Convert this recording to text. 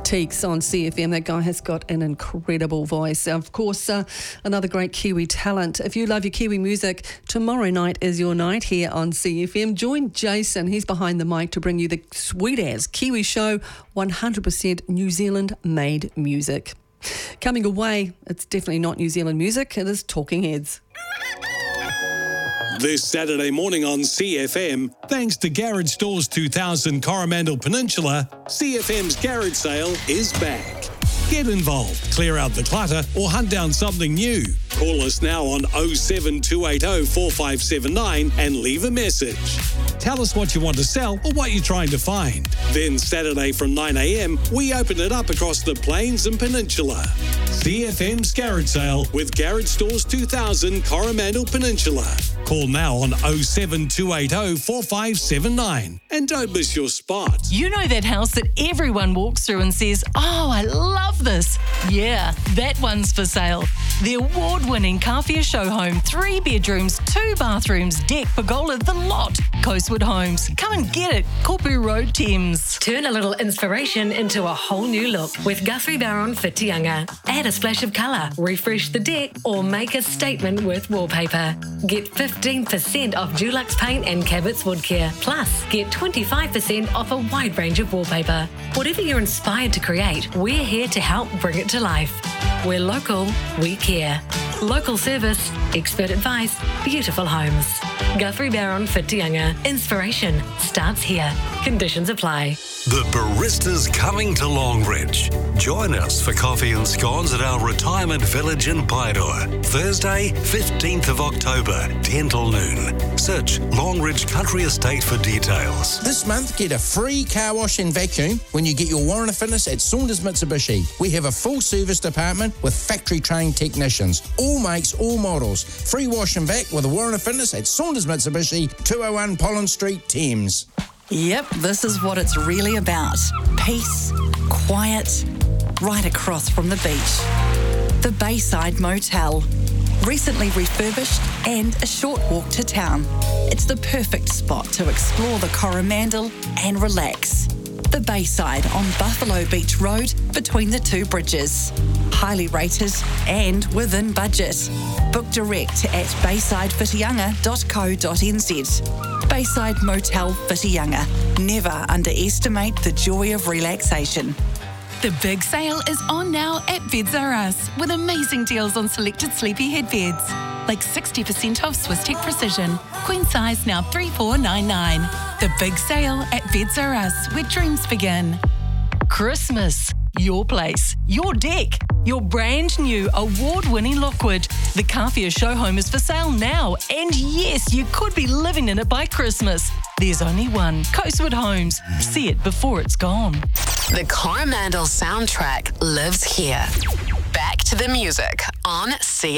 Teeks on CFM. That guy has got an incredible voice. Of course, another great Kiwi talent. If you love your Kiwi music, tomorrow night is your night here on CFM. Join Jason. He's behind the mic to bring you the sweet-ass Kiwi show, 100% New Zealand-made music. Coming away, it's definitely not New Zealand music. It is Talking Heads. This Saturday morning on CFM, thanks to Garage Stores 2000 Coromandel Peninsula, CFM's garage sale is back. Get involved, clear out the clutter or hunt down something new. Call us now on 07280 4579 and leave a message. Tell us what you want to sell or what you're trying to find. Then Saturday from 9 a.m, we open it up across the Plains and Peninsula. CFM's garage sale with Garage Stores 2000 Coromandel Peninsula. Call now on 07280 4579 and don't miss your spot. You know that house that everyone walks through and says, "Oh, I love this." Yeah, that one's for sale. The award-winning Kawhia Show Home, 3 bedrooms, 2 bathrooms, deck, pergola, the lot. Coastwood Homes. Come and get it. Kopu Road, Thames. Turn a little inspiration into a whole new look with Guthrie Barron Whitianga. Add a splash of colour, refresh the deck, or make a statement with wallpaper. Get 15% off Dulux paint and Cabot's wood care. Plus, get 25% off a wide range of wallpaper. Whatever you're inspired to create, we're here to help bring it to life. We're local, we care. Local service, expert advice, beautiful homes. Guthrie Barron Whitianga. Inspiration starts here. Conditions apply. The Barista's coming to Longridge. Join us for coffee and scones at our retirement village in Paeroa. Thursday, 15th of October, 10 till noon. Search Longridge Country Estate for details. This month, get a free car wash and vacuum when you get your warrant of fitness at Saunders Mitsubishi. We have a full service department with factory-trained technicians. All makes, all models. Free wash and vac with a warrant of fitness at Saunders Mitsubishi, 201 Pollen Street, Thames. Yep, this is what it's really about. Peace, quiet, right across from the beach. The Bayside Motel. Recently refurbished and a short walk to town. It's the perfect spot to explore the Coromandel and relax. The Bayside on Buffalo Beach Road between the 2 bridges. Highly rated and within budget. Book direct at baysidewhitianga.co.nz. Bayside Motel Whitianga. Never underestimate the joy of relaxation. The big sale is on now at Beds R Us with amazing deals on selected sleepy head beds. Like 60% off Swisstech Precision. Queen size now $3,499. The big sale at Beds R Us, where dreams begin. Christmas. Your place. Your deck. Your brand new award-winning Lockwood. The Kawhia Show Home is for sale now. And yes, you could be living in it by Christmas. There's only one. Coastwood Homes. See it before it's gone. The Coromandel soundtrack lives here. Back to the music on CFM.